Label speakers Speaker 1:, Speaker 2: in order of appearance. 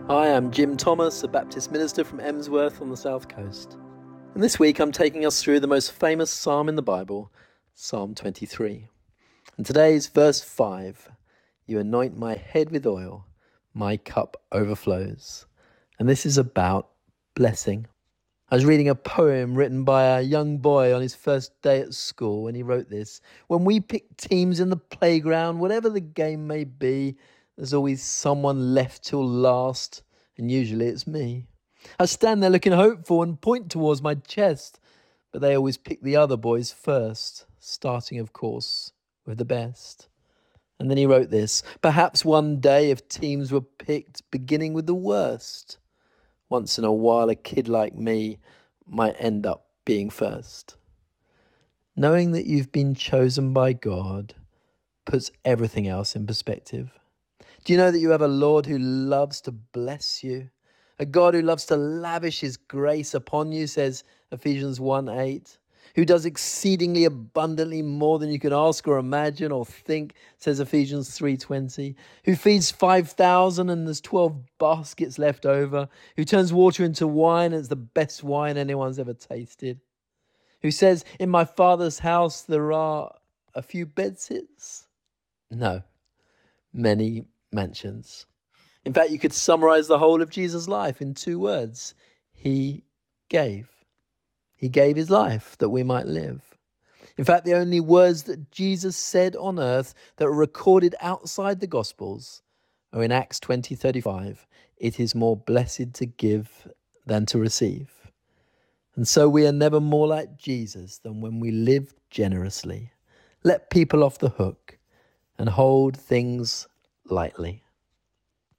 Speaker 1: Hi, I'm Jim Thomas, a Baptist minister from Emsworth on the South Coast. And this week I'm taking us through the most famous psalm in the Bible, Psalm 23. And today's verse 5, "You anoint my head with oil, my cup overflows." And this is about blessing. I was reading a poem written by a young boy on his first day at school, and he wrote this: "When we pick teams in the playground, whatever the game may be, there's always someone left till last, and usually it's me. I stand there looking hopeful and point towards my chest, but they always pick the other boys first, starting, of course, with the best." And then he wrote this: "Perhaps one day if teams were picked beginning with the worst, once in a while a kid like me might end up being first." Knowing that you've been chosen by God puts everything else in perspective. Do you know that you have a Lord who loves to bless you? A God who loves to lavish his grace upon you, says Ephesians 1:8. Who does exceedingly abundantly more than you can ask or imagine or think, says Ephesians 3:20. Who feeds 5,000 and there's 12 baskets left over. Who turns water into wine and it's the best wine anyone's ever tasted. Who says, "In my Father's house there are a few bedsits." No, many mansions. In fact, you could summarize the whole of Jesus' life in 2 words. He gave. He gave his life that we might live. In fact, the only words that Jesus said on earth that are recorded outside the Gospels are in Acts 20:35. "It is more blessed to give than to receive." And so we are never more like Jesus than when we live generously, let people off the hook, and hold things lightly.